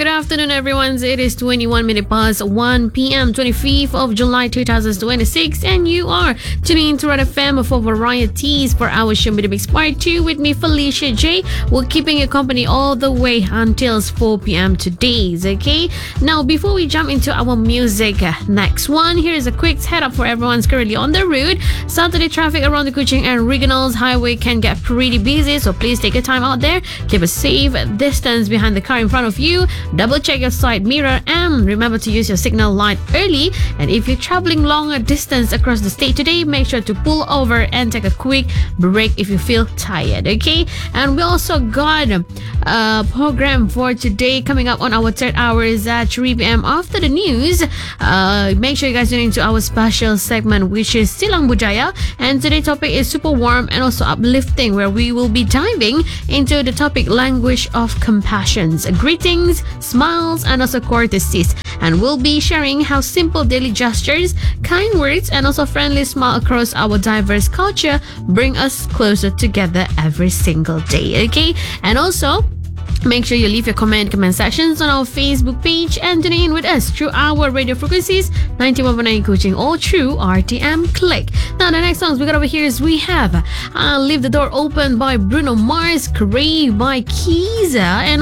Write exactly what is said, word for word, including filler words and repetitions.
good afternoon, everyone. It is twenty-one minutes past one p.m., twenty-fifth of July, twenty twenty-six, and you are tuning into Red F M for varieties for our show Mix Part two with me, Felicia J. We're keeping you company all the way until four p.m. today, okay? Now, before we jump into our music, uh, next one, here is a quick head up for everyone's currently on the road. Saturday traffic around the Kuching and Regionals Highway can get pretty busy, so please take your time out there. Keep a safe distance behind the car in front of you. Double check your side mirror and remember to use your signal light early. And if you're traveling longer distance across the state today, make sure to pull over and take a quick break if you feel tired, okay? And we also got a program for today coming up on our third hour is at three p.m. after the news. Uh, make sure you guys tune into our special segment, which is Silang Budaya. And today's topic is super warm and also uplifting, where we will be diving into the topic language of compassions, greetings, smiles, and also courtesies. And we'll be sharing how simple daily gestures, kind words, and also friendly smile across our diverse culture bring us closer together every single day, okay? And also, make sure you leave your comment comment sections on our Facebook page and tune in with us through our radio frequencies ninety-one point nine Kuching all through R T M Click. Now the next songs we got over here is we have uh, Leave the Door Open by Bruno Mars, Crave by Kiza, and